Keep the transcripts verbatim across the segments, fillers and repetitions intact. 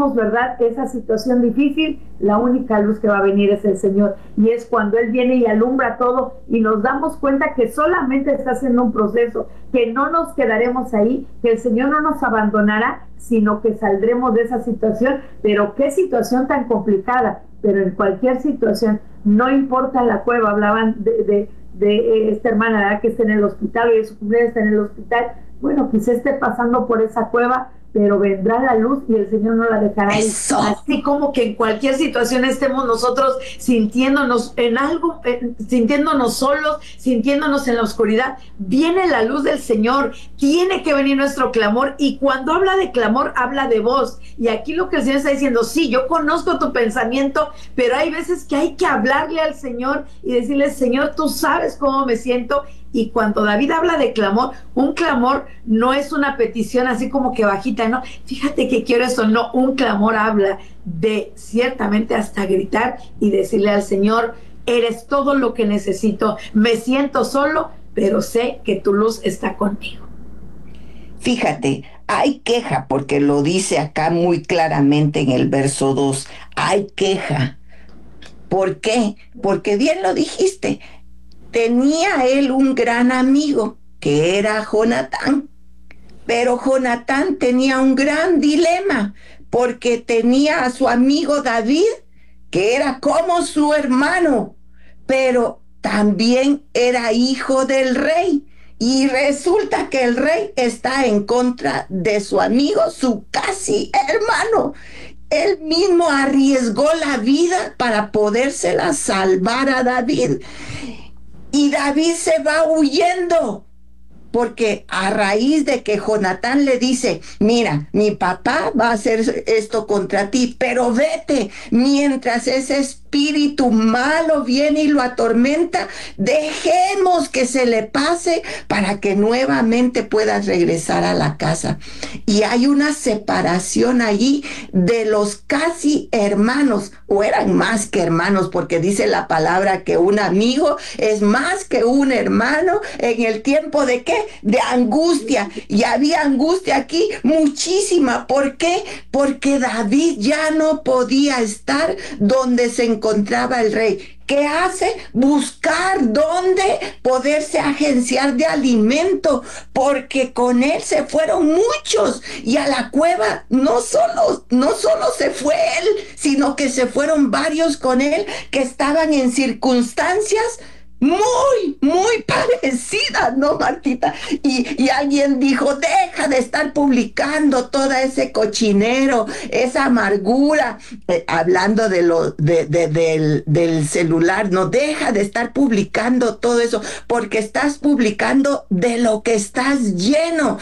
vivimos, ¿verdad?, esa situación difícil, la única luz que va a venir es el Señor. Y es cuando Él viene y alumbra todo y nos damos cuenta que solamente está haciendo un proceso, que no nos quedaremos ahí, que el Señor no nos abandonará, sino que saldremos de esa situación. Pero qué situación tan complicada, pero en cualquier situación, no importa la cueva. Hablaban de, de, de esta hermana, ¿verdad?, que está en el hospital y de su cumpleaños está en el hospital. Bueno, quizá esté pasando por esa cueva, pero vendrá la luz y el Señor no la dejará ir. Así como que en cualquier situación estemos nosotros sintiéndonos en algo, eh, sintiéndonos solos, sintiéndonos en la oscuridad, viene la luz del Señor. Tiene que venir nuestro clamor, y cuando habla de clamor, habla de voz. Y aquí lo que el Señor está diciendo, sí, yo conozco tu pensamiento, pero hay veces que hay que hablarle al Señor y decirle, Señor, tú sabes cómo me siento. Y cuando David habla de clamor, un clamor no es una petición así como que bajita, no, fíjate que quiero eso, no, un clamor habla de ciertamente hasta gritar y decirle al Señor, eres todo lo que necesito, me siento solo, pero sé que tu luz está conmigo. Fíjate, hay queja, porque lo dice acá muy claramente en el verso dos, hay queja. ¿Por qué? Porque bien lo dijiste, tenía él un gran amigo que era Jonatán, pero Jonatán tenía un gran dilema porque tenía a su amigo David, que era como su hermano, pero también era hijo del rey. Y resulta que el rey está en contra de su amigo, su casi hermano. Él mismo arriesgó la vida para podérsela salvar a David. Y David se va huyendo, porque a raíz de que Jonatán le dice, mira, mi papá va a hacer esto contra ti, pero vete, mientras ese espíritu malo viene y lo atormenta, dejemos que se le pase para que nuevamente puedas regresar a la casa. Y hay una separación allí de los casi hermanos, o eran más que hermanos, porque dice la palabra que un amigo es más que un hermano en el tiempo de ¿qué? De angustia. Y había angustia aquí muchísima. ¿Por qué? Porque David ya no podía estar donde se encontraba el rey. ¿Qué hace? Buscar dónde poderse agenciar de alimento, porque con él se fueron muchos, y a la cueva no solo, no solo se fue él, sino que se fueron varios con él que estaban en circunstancias muy, muy parecida, ¿no, Martita? Y, y alguien dijo, deja de estar publicando todo ese cochinero, esa amargura, eh, hablando de lo, de, de, del, del celular, no, deja de estar publicando todo eso, porque estás publicando de lo que estás lleno.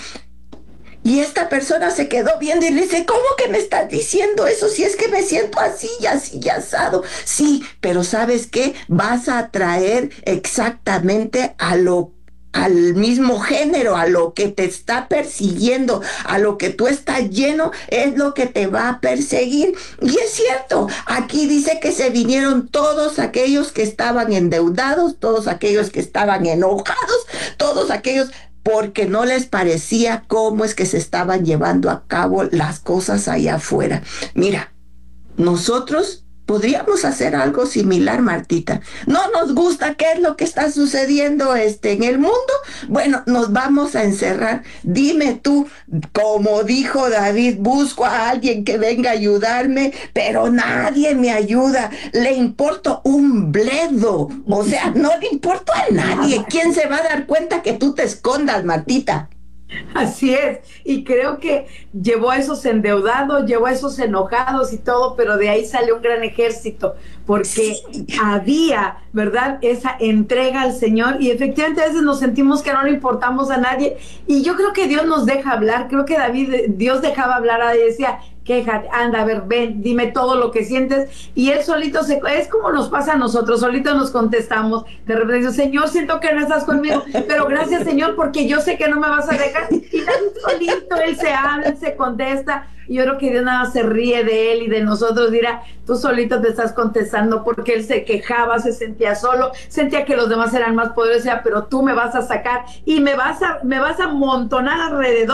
Y esta persona se quedó viendo y le dice, ¿cómo que me estás diciendo eso? Si es que me siento así y así y asado. Sí, pero ¿sabes qué? Vas a atraer exactamente a lo al mismo género, a lo que te está persiguiendo, a lo que tú estás lleno, es lo que te va a perseguir. Y es cierto, aquí dice que se vinieron todos aquellos que estaban endeudados, todos aquellos que estaban enojados, todos aquellos porque no les parecía cómo es que se estaban llevando a cabo las cosas allá afuera. Mira, nosotros podríamos hacer algo similar, Martita. No nos gusta qué es lo que está sucediendo este, en el mundo. Bueno, nos vamos a encerrar. Dime tú, como dijo David, busco a alguien que venga a ayudarme, pero nadie me ayuda. Le importo un bledo. O sea, no le importo a nadie. ¿Quién se va a dar cuenta que tú te escondas, Martita? Así es, y creo que llevó a esos endeudados, llevó a esos enojados y todo, pero de ahí salió un gran ejército, porque sí. Había, ¿verdad?, esa entrega al Señor, y efectivamente a veces nos sentimos que no le importamos a nadie, y yo creo que Dios nos deja hablar. Creo que David, Dios dejaba hablar a él, decía, quéjate, anda, a ver, ven, dime todo lo que sientes, y él solito se, es como nos pasa a nosotros, solito nos contestamos, de repente dice, Señor, siento que no estás conmigo, pero gracias, Señor, porque yo sé que no me vas a dejar, y David solito, él se habla, él se contesta, y yo creo que Dios nada más se ríe de él y de nosotros, dirá, tú solito te estás contestando, porque él se quejaba, se sentía solo, sentía que los demás eran más poderosos, pero tú me vas a sacar, y me vas a, me vas a amontonar alrededor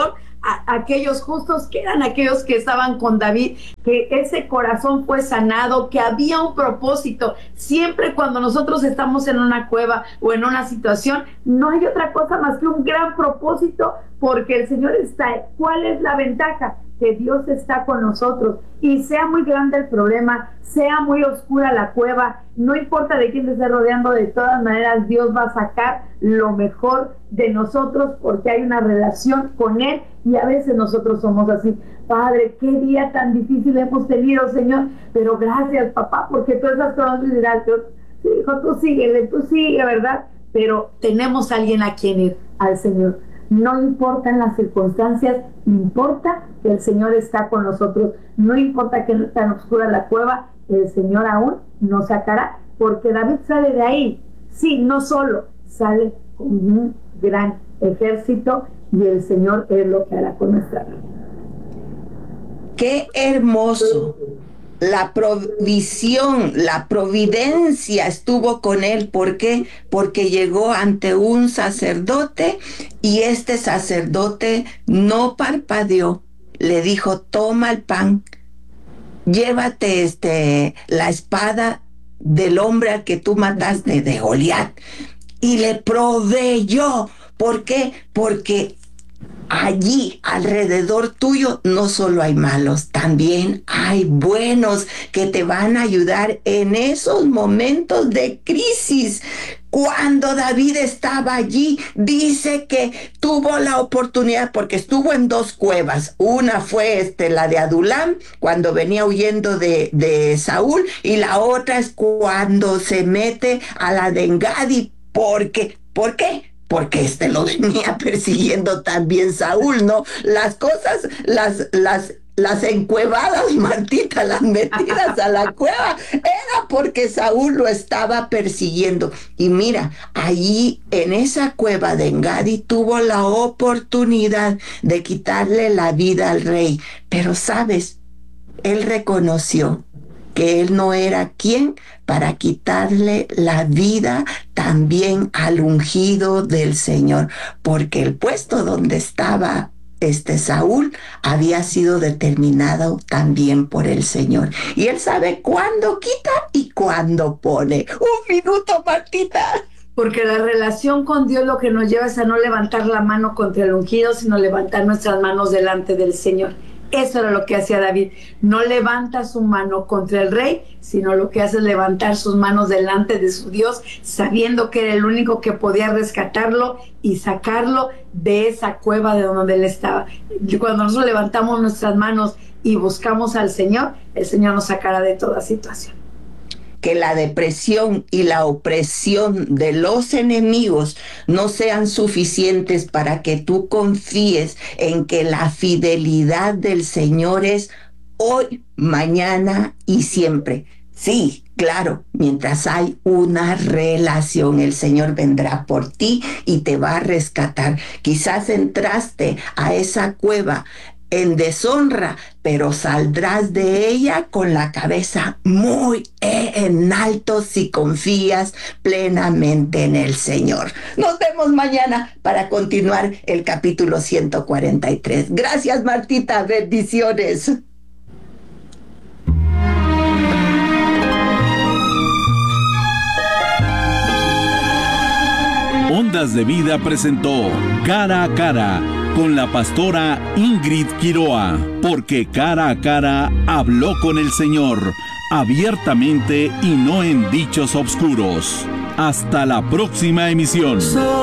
a aquellos justos, que eran aquellos que estaban con David, que ese corazón fue sanado, que había un propósito. Siempre cuando nosotros estamos en una cueva o en una situación, no hay otra cosa más que un gran propósito, porque el Señor está. ¿Cuál es la ventaja? Que Dios está con nosotros, y sea muy grande el problema, sea muy oscura la cueva, no importa de quién te esté rodeando, de todas maneras Dios va a sacar lo mejor de nosotros, porque hay una relación con Él, y a veces nosotros somos así. Padre, qué día tan difícil hemos tenido, Señor, pero gracias, papá, porque tú estás con nosotros. Y dirás, sí, hijo, tú síguele, tú sigue, ¿verdad? Pero tenemos a alguien a quien ir, al Señor. No importan las circunstancias, importa que el Señor está con nosotros. No importa que no esté tan oscura la cueva, el Señor aún nos sacará, porque David sale de ahí. Sí, no solo, sale con un gran ejército, y el Señor es lo que hará con nuestra vida. Qué hermoso. La provisión, la providencia estuvo con él. ¿Por qué? Porque llegó ante un sacerdote, y este sacerdote no parpadeó. Le dijo: toma el pan, llévate este, la espada del hombre al que tú mataste, de Goliat. Y le proveyó. ¿Por qué? Porque allí alrededor tuyo no solo hay malos, también hay buenos que te van a ayudar en esos momentos de crisis. Cuando David estaba allí, dice que tuvo la oportunidad, porque estuvo en dos cuevas. Una fue este, la de Adulam, cuando venía huyendo de, de Saúl, y la otra es cuando se mete a la de Engadi. Porque, ¿por qué? Porque este lo venía persiguiendo también Saúl, ¿no? Las cosas, las, las, las encuevadas, Martita, las metidas a la cueva, era porque Saúl lo estaba persiguiendo. Y mira, allí en esa cueva de Engadi tuvo la oportunidad de quitarle la vida al rey. Pero, ¿sabes? Él reconoció que él no era quien para quitarle la vida también al ungido del Señor, porque el puesto donde estaba este Saúl había sido determinado también por el Señor, y él sabe cuándo quita y cuándo pone. Un minuto, Martita. Porque la relación con Dios lo que nos lleva es a no levantar la mano contra el ungido, sino levantar nuestras manos delante del Señor. Eso era lo que hacía David. No levanta su mano contra el rey, sino lo que hace es levantar sus manos delante de su Dios, sabiendo que era el único que podía rescatarlo y sacarlo de esa cueva de donde él estaba. Y cuando nosotros levantamos nuestras manos y buscamos al Señor, el Señor nos sacará de toda situación. Que la depresión y la opresión de los enemigos no sean suficientes para que tú confíes en que la fidelidad del Señor es hoy, mañana y siempre. Sí, claro, mientras hay una relación, el Señor vendrá por ti y te va a rescatar. Quizás entraste a esa cueva en deshonra, pero saldrás de ella con la cabeza muy en alto si confías plenamente en el Señor. Nos vemos mañana para continuar el capítulo ciento cuarenta y tres. Gracias, Martita. Bendiciones. Ondas de Vida presentó Cara a Cara con la pastora Ingrid Quiroa, porque cara a cara habló con el Señor, abiertamente y no en dichos obscuros. Hasta la próxima emisión.